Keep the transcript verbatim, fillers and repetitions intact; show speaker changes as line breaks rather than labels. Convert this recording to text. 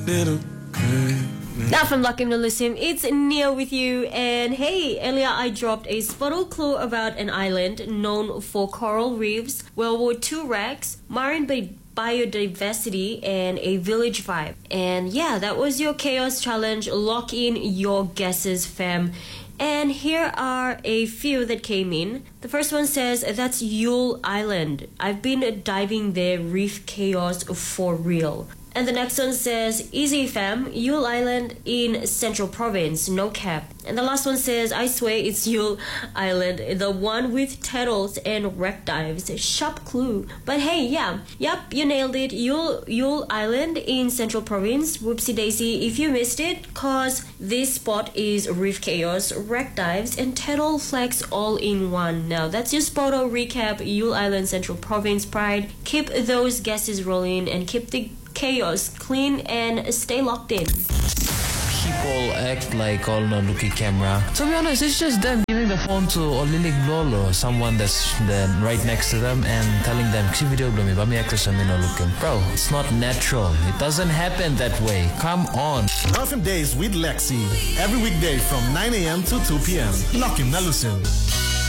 little good.
Now from Lakim Nalusim, it's Neil with you. And hey, earlier I dropped a spottle clue about an island known for coral reefs, World War Two wrecks, marine bi- biodiversity, and a village vibe. And yeah, that was your chaos challenge. Lock in your guesses, fam. And here are a few that came in. The first one says, that's Yule Island. I've been diving there, reef chaos for real. And the next one says, easy fam, Yule Island in Central Province, no cap. And the last one says, I swear it's Yule Island, the one with turtles and wreck dives. Sharp clue. But hey, yeah, yep, you nailed it. Yule, Yule Island in Central Province. Whoopsie daisy if you missed it, cause this spot is reef chaos, wreck dives, and turtle flags all in one. Now that's your spotto recap, Yule Island, Central Province pride. Keep those guesses rolling and keep the chaos clean and stay locked in.
People act like all no looking camera. To be honest, it's just them giving the phone to Olilik Lolo, someone that's then right next to them, and telling them, "Kisi video belum ya, bami actor sama no looking." Bro, it's not natural. It doesn't happen that way. Come on.
Laughing Days with Lexi every weekday from nine a.m. to two p.m. Lakim Nalusim.